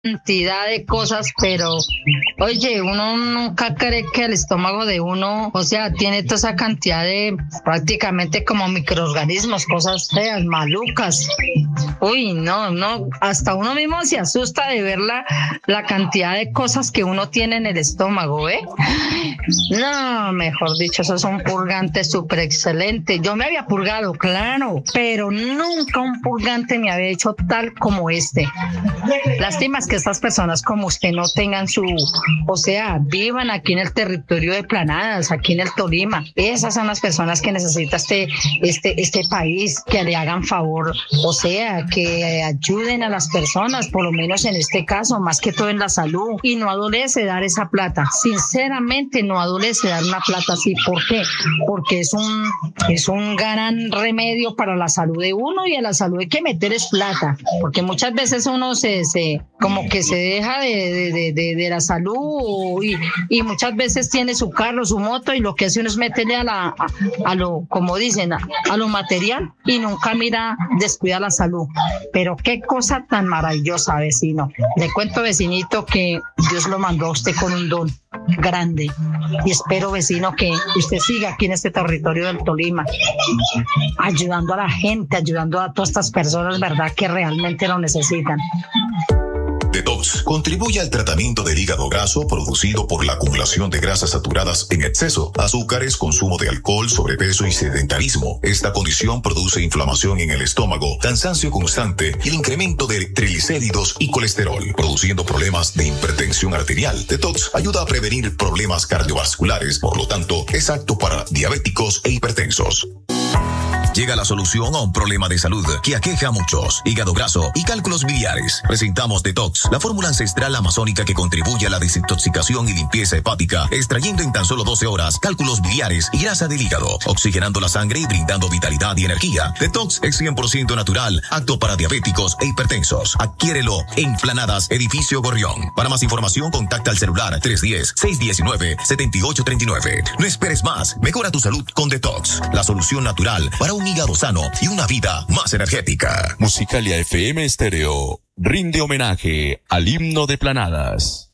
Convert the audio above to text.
cantidad de cosas, pero oye, uno nunca cree que el estómago de uno, o sea, tiene toda esa cantidad de prácticamente como microorganismos, cosas feas, malucas. Uy, no, no, hasta uno mismo se asusta de ver la cantidad de cosas que uno tiene en el estómago, ¿eh? No, mejor dicho, eso es un purgante súper excelente. Yo me había purgado, claro, pero nunca un purgante me había hecho tal como este. Lástima es que estas personas como usted no tengan o sea, vivan aquí en el territorio de Planadas, aquí en el Tolima. Esas son las personas que necesita este país, que le hagan favor, o sea, que ayuden a las personas, por lo menos en este caso, más que todo en la salud. Y no adolece dar esa plata. Sinceramente, no adolece dar una plata así. ¿Por qué? Porque es un gran remedio para la salud de uno, y a la salud hay que meter es plata, porque muchas veces uno como que se deja de la salud y muchas veces tiene su carro, su moto, y lo que hace uno es meterle a lo, como dicen, a lo material, y nunca mira, descuida la salud. Pero qué cosa tan maravillosa, vecino. Le cuento, vecinito, que Dios lo mandó a usted con un don grande, y espero, vecino, que usted siga aquí en este territorio del Tolima, ayudando a la gente, ayudando a todas estas personas, ¿verdad?, que realmente lo necesitan. Detox contribuye al tratamiento del hígado graso producido por la acumulación de grasas saturadas en exceso, azúcares, consumo de alcohol, sobrepeso y sedentarismo. Esta condición produce inflamación en el estómago, cansancio constante y el incremento de triglicéridos y colesterol, produciendo problemas de hipertensión arterial. Detox ayuda a prevenir problemas cardiovasculares, por lo tanto, es apto para diabéticos e hipertensos. Llega la solución a un problema de salud que aqueja a muchos: hígado graso y cálculos biliares. Presentamos Detox, la fórmula ancestral amazónica que contribuye a la desintoxicación y limpieza hepática, extrayendo en tan solo 12 horas cálculos biliares y grasa del hígado, oxigenando la sangre y brindando vitalidad y energía. Detox es 100% natural, apto para diabéticos e hipertensos. Adquiérelo en Planadas, Edificio Gorrión. Para más información, contacta al celular 310-619-7839. No esperes más, mejora tu salud con Detox, la solución natural para un hígado sano y una vida más energética. Musicalia FM Estéreo rinde homenaje al himno de Planadas.